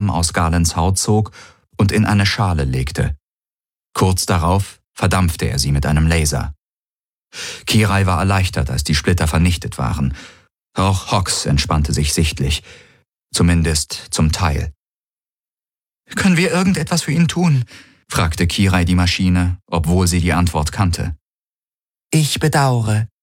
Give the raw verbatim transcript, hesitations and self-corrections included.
Stamm aus Galens Haut zog und in eine Schale legte. Kurz darauf verdampfte er sie mit einem Laser. Kirai war erleichtert, als die Splitter vernichtet waren. Auch Hox entspannte sich sichtlich, zumindest zum Teil. »Können wir irgendetwas für ihn tun?« fragte Kirai die Maschine, obwohl sie die Antwort kannte. »Ich bedauere«,